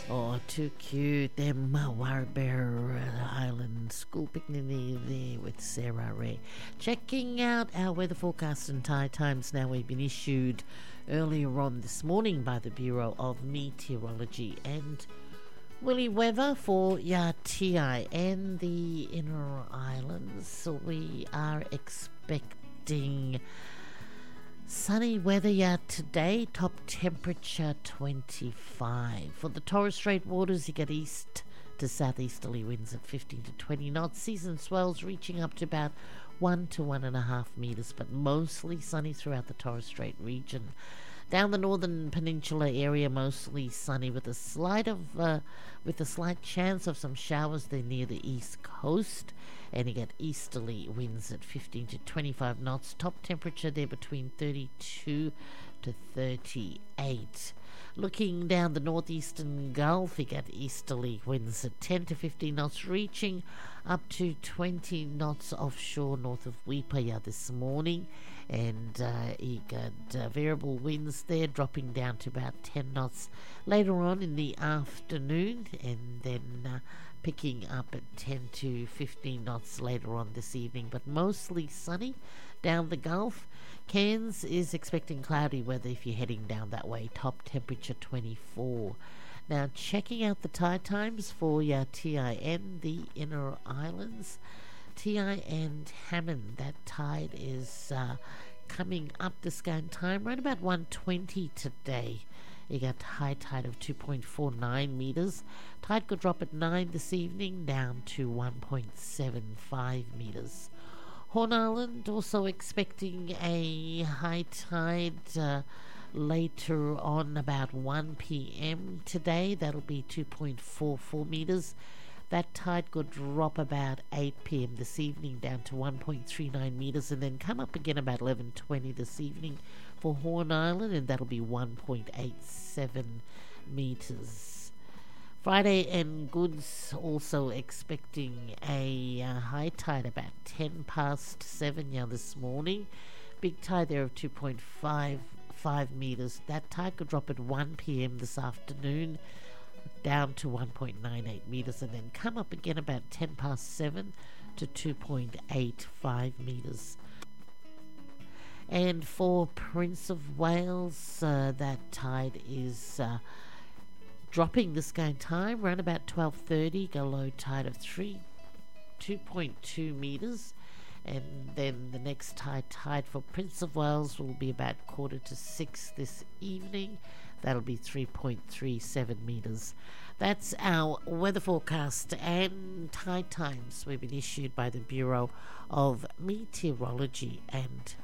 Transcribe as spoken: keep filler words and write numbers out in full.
Oh, too cute. Them uh, Warrabera Island school picnic there with Sarah Ray. Checking out our weather forecast and tide times now. We've been issued earlier on this morning by the Bureau of Meteorology and Willy weather for Yatii and the Inner Islands. So we are expecting sunny weather yet today, top temperature twenty-five. For the Torres Strait waters, you get east to southeasterly winds at fifteen to twenty knots. Season swells reaching up to about one to one and a half metres, but mostly sunny throughout the Torres Strait region. Down the northern peninsula area, mostly sunny with a slight of uh, with a slight chance of some showers there near the east coast, and you get easterly winds at fifteen to twenty-five knots. Top temperature there between thirty-two to thirty-eight. Looking down the northeastern Gulf, you get easterly winds at ten to fifteen knots, reaching up to twenty knots offshore north of Weipa this morning. And uh, you got uh, variable winds there dropping down to about ten knots later on in the afternoon, and then uh, picking up at ten to fifteen knots later on this evening, but mostly sunny down the Gulf. Cairns is expecting cloudy weather if you're heading down that way, top temperature twenty-four. Now checking out the tide times for your T I N, the Inner Islands. T I and Hammond, that tide is uh, coming up the scan time right about one twenty today. You got high tide of two point four nine metres. Tide could drop at nine this evening down to one point seven five metres. Horn Island also expecting a high tide uh, later on about one p.m. today. That'll be two point four four metres. That tide could drop about eight p.m. this evening down to one point three nine metres, and then come up again about eleven twenty this evening for Horn Island, and that'll be one point eight seven metres. Friday and Goods also expecting a uh, high tide about ten past seven now this morning. Big tide there of two point five five metres. That tide could drop at one p.m. this afternoon down to one point nine eight metres, and then come up again about ten past seven to two point eight five metres. And for Prince of Wales, uh, that tide is uh, dropping this going time around about twelve thirty, go low tide of three, two point two metres, and then the next tide tide for Prince of Wales will be about quarter to six this evening. That'll be three point three seven metres. That's our weather forecast and tide times we've been issued by the Bureau of Meteorology and